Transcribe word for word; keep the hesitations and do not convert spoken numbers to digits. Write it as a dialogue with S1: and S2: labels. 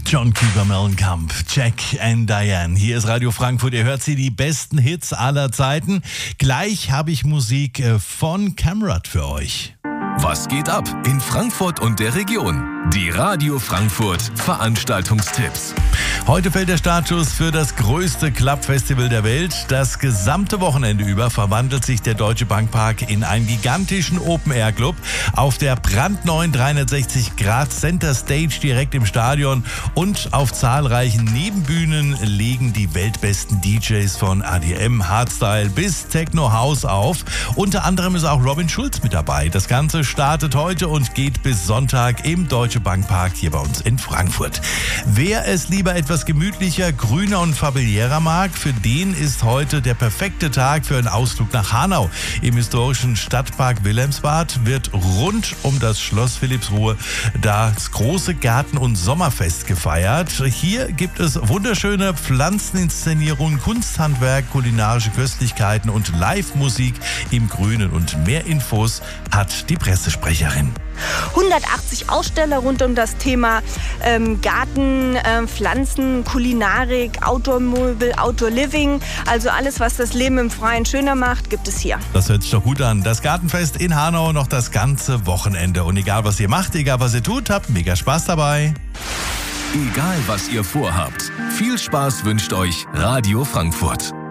S1: John Cougar Mellencamp, Jack and Diane. Hier ist Radio Frankfurt. Ihr hört sie, die besten Hits aller Zeiten. Gleich habe ich Musik von Camrad für euch.
S2: Was geht ab in Frankfurt und der Region? Die Radio Frankfurt Veranstaltungstipps.
S1: Heute fällt der Startschuss für das größte Clubfestival der Welt. Das gesamte Wochenende über verwandelt sich der Deutsche Bankpark in einen gigantischen Open-Air-Club. Auf der brandneuen dreihundertsechzig Grad Center Stage direkt im Stadion und auf zahlreichen Nebenbühnen legen die weltbesten D Js von A D M, Hardstyle bis Techno House auf. Unter anderem ist auch Robin Schulz mit dabei. Das Ganze startet heute und geht bis Sonntag im Deutsche Bankpark hier bei uns in Frankfurt. Wer es lieber etwas gemütlicher, grüner und familiärer mag, für den ist heute der perfekte Tag für einen Ausflug nach Hanau. Im historischen Stadtpark Wilhelmsbad wird rund um das Schloss Philippsruhe das große Garten- und Sommerfest gefeiert. Hier gibt es wunderschöne Pflanzeninszenierungen, Kunsthandwerk, kulinarische Köstlichkeiten und Live-Musik im Grünen. Und mehr Infos hat die Pressesprecherin.
S3: hundertachtzig Aussteller rund um das Thema ähm, Garten, äh, Pflanzen, Kulinarik, Outdoor-Möbel, Outdoor-Living. Also alles, was das Leben im Freien schöner macht, gibt es hier.
S1: Das hört sich doch gut an. Das Gartenfest in Hanau noch das ganze Wochenende. Und egal, was ihr macht, egal, was ihr tut, habt mega Spaß dabei.
S2: Egal, was ihr vorhabt, viel Spaß wünscht euch Radio Frankfurt.